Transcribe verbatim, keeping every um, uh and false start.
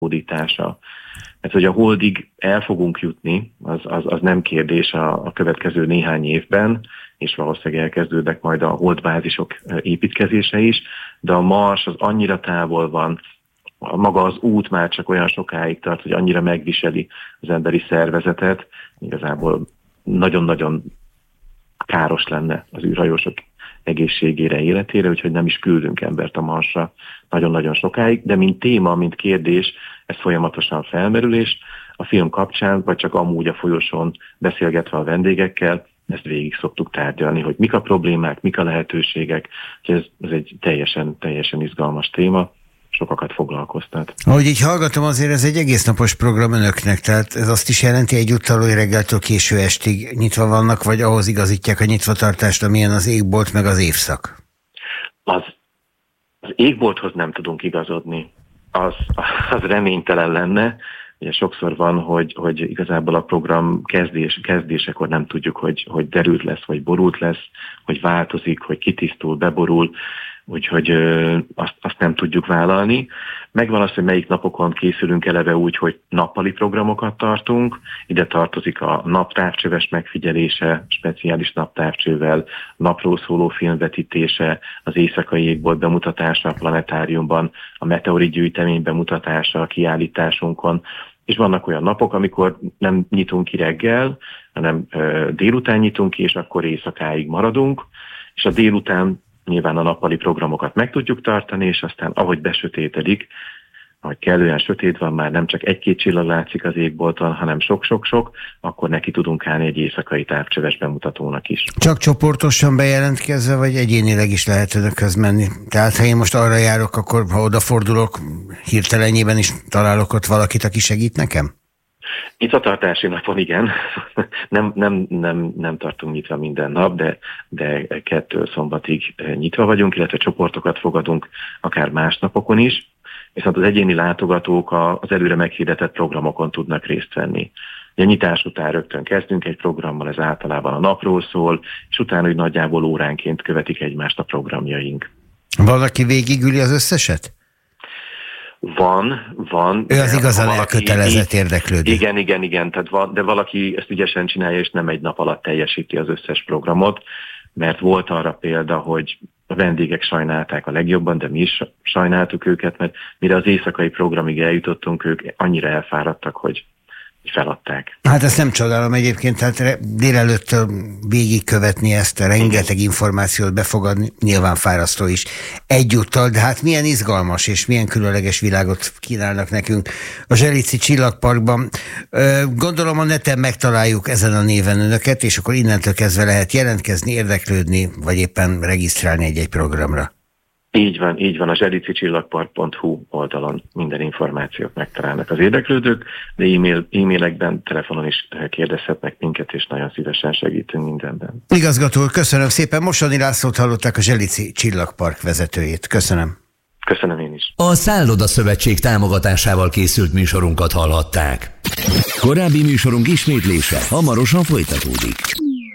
hódítása. Mert hogy a holdig el fogunk jutni, az, az, az nem kérdés a, a következő néhány évben, és valószínűleg elkezdődnek majd a holdbázisok építkezése is, de a Mars az annyira távol van, maga az út már csak olyan sokáig tart, hogy annyira megviseli az emberi szervezetet, igazából nagyon-nagyon káros lenne az űrhajósok egészségére, életére, úgyhogy nem is küldünk embert a Marsra nagyon-nagyon sokáig, de mint téma, mint kérdés, ez folyamatosan felmerül, és a film kapcsán, vagy csak amúgy a folyosón beszélgetve a vendégekkel, ezt végig szoktuk tárgyalni, hogy mik a problémák, mik a lehetőségek, ez, ez egy teljesen, teljesen izgalmas téma, sokakat foglalkoztat. Ahogy így hallgatom, azért ez egy egész napos program önöknek, tehát ez azt is jelenti egyúttal, hogy reggeltől késő estig nyitva vannak, vagy ahhoz igazítják a nyitvatartást, amilyen az égbolt meg az évszak? Az, az égbolthoz nem tudunk igazodni. Az, az reménytelen lenne. Ugye sokszor van, hogy, hogy igazából a program kezdés, kezdésekor nem tudjuk, hogy, hogy derült lesz, vagy borult lesz, hogy változik, hogy kitisztul, beborul, úgyhogy ö, azt, azt nem tudjuk vállalni. Megvan az, hogy melyik napokon készülünk eleve úgy, hogy nappali programokat tartunk. Ide tartozik a naptávcsöves megfigyelése, speciális naptávcsővel, napról szóló filmvetítése, az éjszakai égbolt bemutatása a planetáriumban, a meteorit gyűjtemény bemutatása a kiállításunkon. És vannak olyan napok, amikor nem nyitunk ki reggel, hanem ö, délután nyitunk ki, és akkor éjszakáig maradunk, és a délután nyilván a nappali programokat meg tudjuk tartani, és aztán ahogy besötétedik, ahogy kellően sötét van, már nem csak egy-két csillag látszik az égbolton, hanem sok-sok-sok, akkor neki tudunk állni egy éjszakai távcsöves bemutatónak is. Csak csoportosan bejelentkezve, vagy egyénileg is lehet önökhöz menni? Tehát ha én most arra járok, akkor ha odafordulok, hirtelenjében is találok ott valakit, aki segít nekem? Nyitvatartási napon igen, nem, nem, nem, nem tartunk nyitva minden nap, de, de kettő szombatig nyitva vagyunk, illetve csoportokat fogadunk akár más napokon is, viszont az egyéni látogatók az előre meghirdetett programokon tudnak részt venni. A nyitás után rögtön kezdünk egy programmal, ez általában a napról szól, és utána úgy nagyjából óránként követik egymást a programjaink. Valaki végigüli az összeset? Van, van. Ő az igazán elkötelezett érdeklődő. Igen, igen, igen, tehát van, de valaki ezt ügyesen csinálja, és nem egy nap alatt teljesíti az összes programot, mert volt arra példa, hogy a vendégek sajnálták a legjobban, de mi is sajnáltuk őket, mert mire az éjszakai programig eljutottunk, ők annyira elfáradtak, hogy feladták. Hát ezt nem csodálom egyébként, tehát délelőtt végigkövetni ezt, a rengeteg információt befogadni, nyilván fárasztó is egyúttal, de hát milyen izgalmas és milyen különleges világot kínálnak nekünk a Zselici Csillagparkban. Gondolom a neten megtaláljuk ezen a néven önöket, és akkor innentől kezdve lehet jelentkezni, érdeklődni, vagy éppen regisztrálni egy-egy programra. Így van, így van, a zselici csillagpark pont hu oldalon minden információt megtalálnak az érdeklődők, de e-mail, e-mailekben, telefonon is kérdezhetnek minket, és nagyon szívesen segítünk mindenben. Igazgató úr, köszönöm szépen. Mosoni Lászlót hallották, a Zselici Csillagpark vezetőjét. Köszönöm. Köszönöm én is. A Szálloda Szövetség támogatásával készült műsorunkat hallhatták. Korábbi műsorunk ismétlése hamarosan folytatódik.